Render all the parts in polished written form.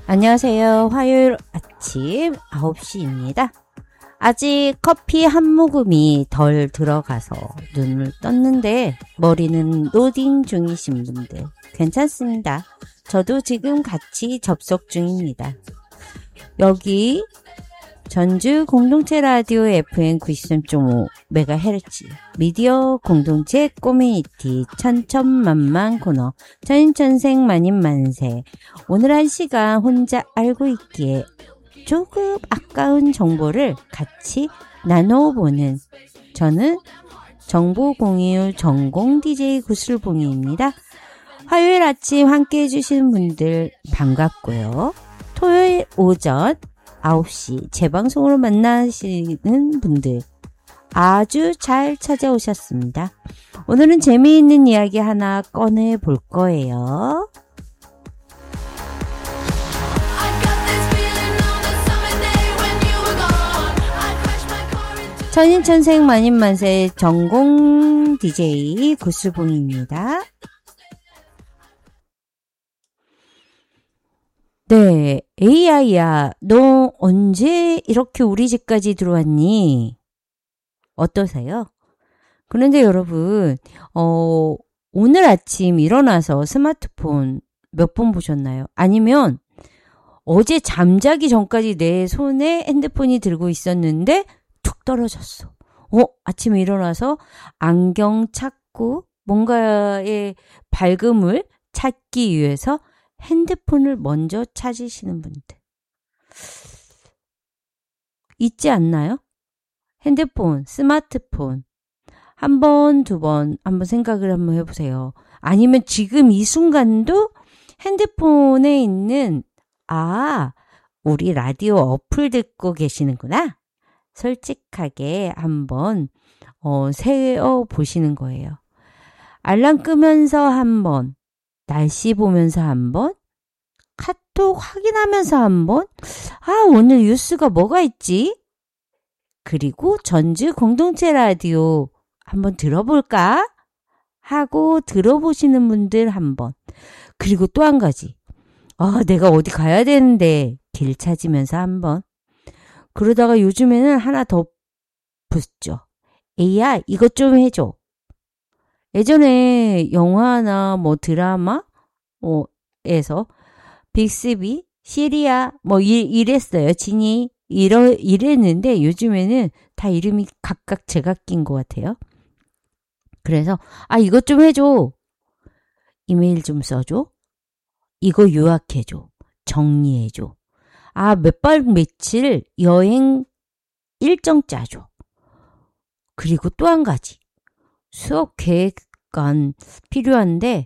안녕하세요. 화요일 아침 9시입니다. 아직 커피 한 모금이 덜 들어가서 눈을 떴는데 머리는 로딩 중이신 분들 괜찮습니다. 저도 지금 같이 접속 중입니다. 여기 전주 공동체 라디오 FM 93.5MHz 미디어 공동체 커뮤니티 천천만만 코너 천인천생 만인만세. 오늘 한 시간 혼자 알고 있기에 조금 아까운 정보를 같이 나눠보는 저는 정보공유 전공 DJ 구슬봉이입니다. 화요일 아침 함께 해주시는 분들 반갑고요. 토요일 오전 9시 재방송으로 만나시는 분들 아주 잘 찾아오셨습니다. 오늘은 재미있는 이야기 하나 꺼내볼 거예요. 천인천생 만인만세 전공 DJ 구슬봉입니다. 네, AI야, 너 언제 이렇게 우리 집까지 들어왔니? 어떠세요? 그런데 여러분, 오늘 아침 일어나서 스마트폰 몇 번 보셨나요? 아니면 어제 잠자기 전까지 내 손에 핸드폰이 들고 있었는데 툭 떨어졌어. 아침에 일어나서 안경 찾고 뭔가의 밝음을 찾기 위해서 핸드폰을 먼저 찾으시는 분들 있지 않나요? 핸드폰, 스마트폰 한 번, 두 번 한번 생각을 한번 해보세요. 아니면 지금 이 순간도 핸드폰에 있는 우리 라디오 어플 듣고 계시는구나. 솔직하게 한번 세어보시는 거예요. 알람 끄면서 한번, 날씨 보면서 한번, 카톡 확인하면서 한번, 오늘 뉴스가 뭐가 있지? 그리고 전주 공동체 라디오 한번 들어볼까? 하고 들어보시는 분들 한번. 그리고 또 한 가지. 내가 어디 가야 되는데 길 찾으면서 한번. 그러다가 요즘에는 하나 더 붙죠. 에이야, 이것 좀 해줘. 예전에 영화나 드라마 에서 빅스비, 시리아 이랬어요. 진이 이랬는데 요즘에는 다 이름이 각각 제각기인 것 같아요. 그래서 이것 좀 해줘. 이메일 좀 써줘. 이거 요약해줘. 정리해줘. 몇 박 며칠 여행 일정 짜줘. 그리고 또 한 가지. 수업 계획안 필요한데,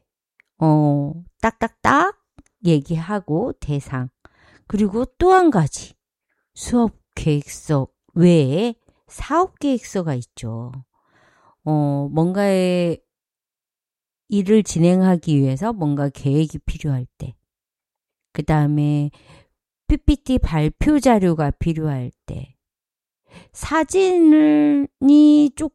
딱딱딱 얘기하고 대상. 그리고 또 한 가지. 수업 계획서 외에 사업 계획서가 있죠. 뭔가의 일을 진행하기 위해서 뭔가 계획이 필요할 때. 그 다음에 PPT 발표 자료가 필요할 때. 사진이